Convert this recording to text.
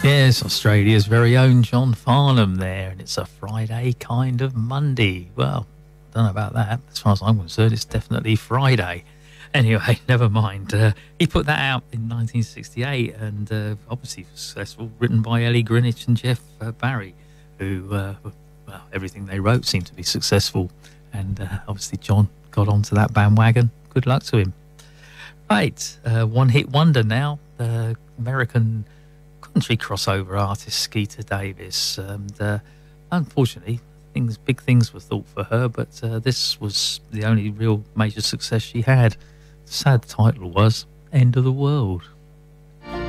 Yes, Australia's very own John Farnham there, and it's a Friday kind of Monday. Well, I don't know about that. As far as I'm concerned, it's definitely Friday. Anyway, never mind. He put that out in 1968, and obviously successful, written by Ellie Greenwich and Jeff Barry, who, well, everything they wrote seemed to be successful, and obviously John got onto that bandwagon. Good luck to him. Right, one-hit wonder now, American country crossover artist Skeeter Davis, and unfortunately big things were thought for her, but this was the only real major success she had. The sad title was End of the World.